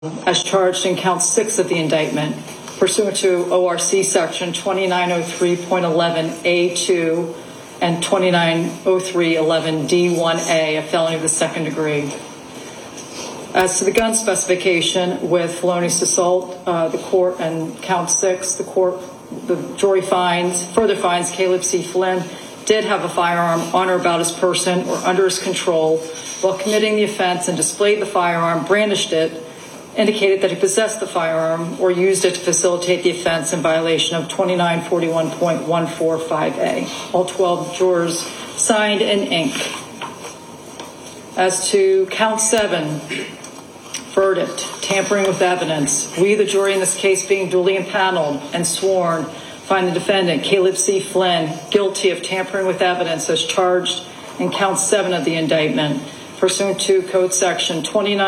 as charged in count 6 of the indictment, pursuant to ORC section 2903.11A2 and 2903.11D1A, a felony of the second degree. As to the gun specification with felonious assault, the court, and count 6, the jury further finds Caleb C. Flynn did have a firearm on or about his person or under his control while committing the offense, and displayed the firearm, brandished it, indicated that he possessed the firearm or used it to facilitate the offense in violation of 2941.145A. All 12 jurors signed in ink. As to count 7, verdict, tampering with evidence, we, the jury in this case being duly impaneled and sworn, find the defendant, Caleb C. Flynn, guilty of tampering with evidence as charged in count 7 of the indictment, pursuant to Code Section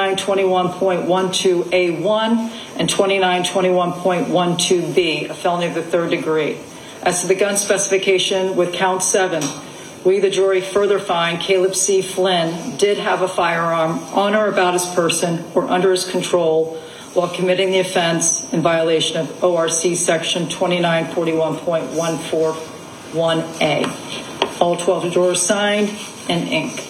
2921.12A1 and 2921.12B, a felony of the third degree. As to the gun specification with count 7, we, the jury, further find Caleb C. Flynn did have a firearm on or about his person or under his control while committing the offense in violation of ORC Section 2941.141A. All 12 jurors signed in ink.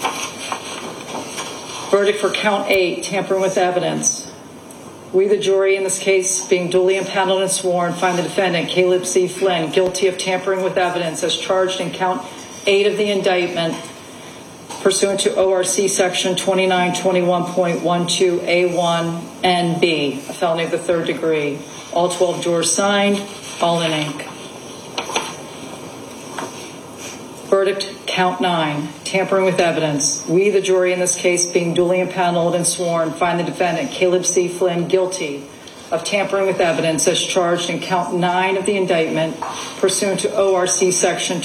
Verdict for count 8, tampering with evidence. We, the jury in this case, being duly impaneled and sworn, find the defendant, Caleb C. Flynn, guilty of tampering with evidence as charged in count 8 of the indictment, pursuant to ORC Section 2921.12A1 and B, a felony of the third degree. All 12 jurors signed, all in ink. Verdict, count 9, tampering with evidence. We, the jury in this case, being duly impaneled and sworn, find the defendant, Caleb C. Flynn, guilty of tampering with evidence as charged in count 9 of the indictment, pursuant to ORC Section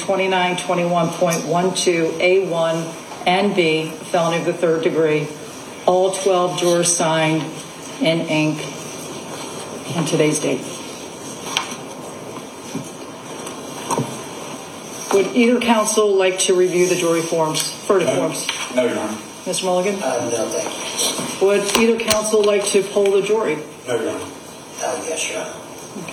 2921.12A1 and B, a felony of the third degree. All 12 jurors signed in ink on today's date. Would either counsel like to review the jury forms, verdict forms? No, Your Honor. Mr. Mulligan? No, thank you. Would either counsel like to poll the jury? No, Your Honor. Yes, Your Honor.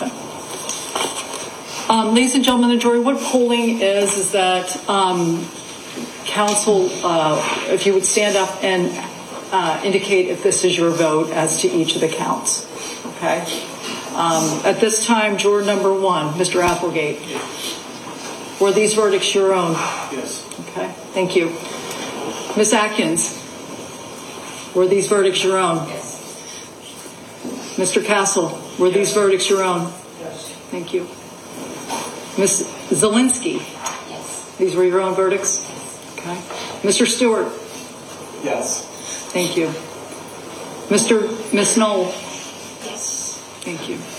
Okay. Ladies and gentlemen of the jury, what polling is that counsel, if you would stand up and indicate if this is your vote as to each of the counts. Okay. At this time, juror number 1, Mr. Applegate. Were these verdicts your own? Yes. Okay, thank you. Ms. Atkins, were these verdicts your own? Yes. Mr. Castle, were these verdicts your own? Yes. Thank you. Ms. Zielinski? Yes. These were your own verdicts? Okay. Mr. Stewart? Yes. Thank you. Ms. Knoll? Yes. Thank you.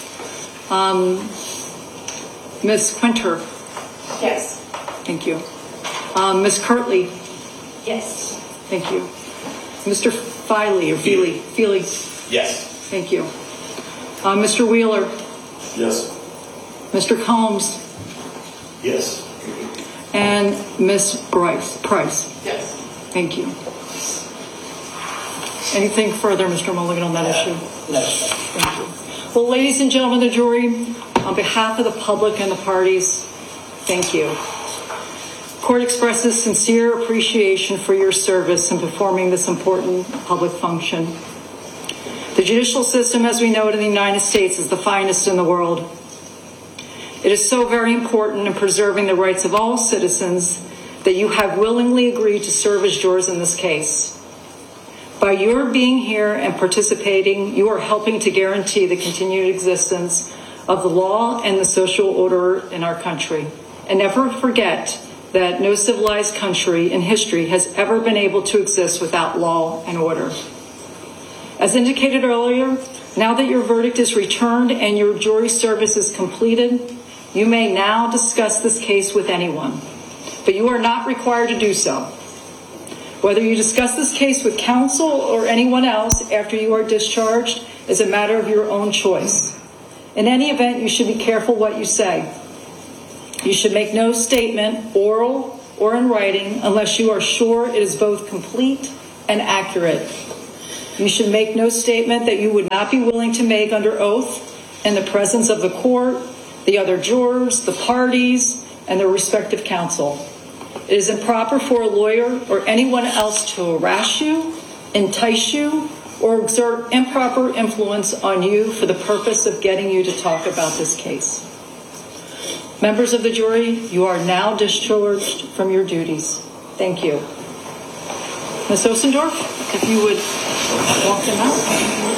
Ms. Quinter? Yes. Thank you. Ms. Kirtley? Yes. Thank you. Mr. Feely or Feely? Feely? Yes. Thank you. Mr. Wheeler? Yes. Mr. Combs? Yes. And Ms. Price? Yes. Thank you. Anything further, Mr. Mulligan, on that issue? No. Thank you. Well, ladies and gentlemen of the jury, on behalf of the public and the parties, thank you. Court expresses sincere appreciation for your service in performing this important public function. The judicial system, as we know it in the United States, is the finest in the world. It is so very important in preserving the rights of all citizens that you have willingly agreed to serve as jurors in this case. By your being here and participating, you are helping to guarantee the continued existence of the law and the social order in our country. And never forget that no civilized country in history has ever been able to exist without law and order. As indicated earlier, now that your verdict is returned and your jury service is completed, you may now discuss this case with anyone, but you are not required to do so. Whether you discuss this case with counsel or anyone else after you are discharged is a matter of your own choice. In any event, you should be careful what you say. You should make no statement, oral or in writing, unless you are sure it is both complete and accurate. You should make no statement that you would not be willing to make under oath in the presence of the court, the other jurors, the parties, and their respective counsel. It is improper for a lawyer or anyone else to harass you, entice you, or exert improper influence on you for the purpose of getting you to talk about this case. Members of the jury, you are now discharged from your duties. Thank you. Ms. Osendorf, if you would walk them out.